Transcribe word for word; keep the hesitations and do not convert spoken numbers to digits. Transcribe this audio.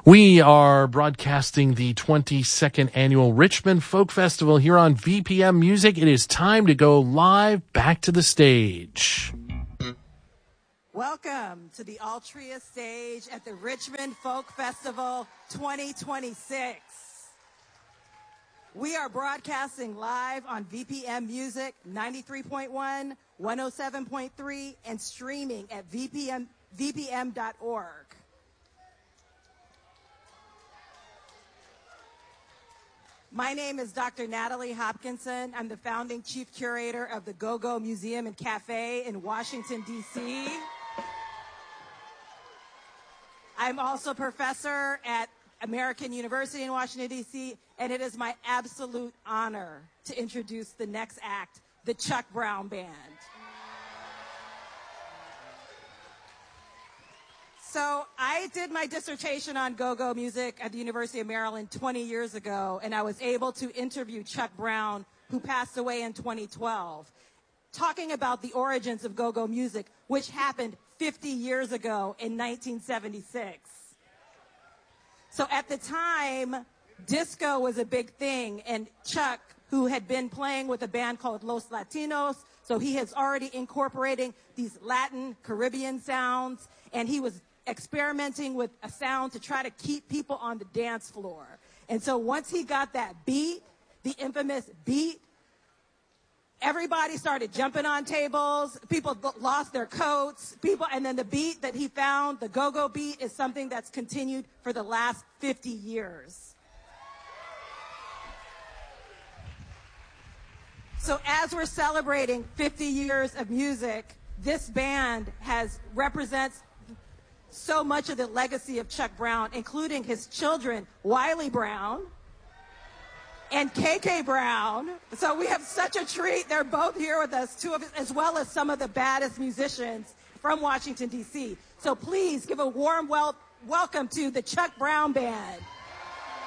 We are broadcasting the twenty-second annual Richmond Folk Festival here on V P M Music. It is time to go live back to the stage. Welcome to the Altria stage at the Richmond Folk Festival twenty twenty-six. We are broadcasting live on V P M Music ninety-three point one, one oh seven point three, and streaming at v p m v p m dot org. My name is Doctor Natalie Hopkinson. I'm the founding chief curator of the Go-Go Museum and Cafe in Washington, D C I'm also a professor at American University in Washington, D C, and it is my absolute honor to introduce the next act, the Chuck Brown Band. So I did my dissertation on go-go music at the University of Maryland twenty years ago, and I was able to interview Chuck Brown, who passed away in twenty twelve, talking about the origins of go-go music, which happened fifty years ago in nineteen seventy-six. So at the time, disco was a big thing, and Chuck, who had been playing with a band called Los Latinos, so he has already incorporating these Latin Caribbean sounds, and he was experimenting with a sound to try to keep people on the dance floor. And so once he got that beat, the infamous beat, everybody started jumping on tables, people lost their coats, people, and then the beat that he found, the go-go beat, is something that's continued for the last fifty years. So as we're celebrating fifty years of music, this band has represents so much of the legacy of Chuck Brown, including his children, Wiley Brown and K K Brown. So we have such a treat. They're both here with us, two of us, as well as some of the baddest musicians from Washington, D C So please give a warm wel- welcome to the Chuck Brown Band.